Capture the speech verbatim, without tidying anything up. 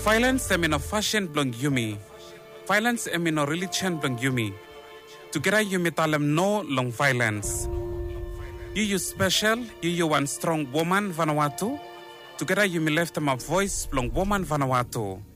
Violence em in fashion blong yumi. Violence em in religion blong yumi. Together yumi talem no long violence. You you special, you you one strong woman Vanuatu. Together yumi left them a voice blong woman Vanuatu.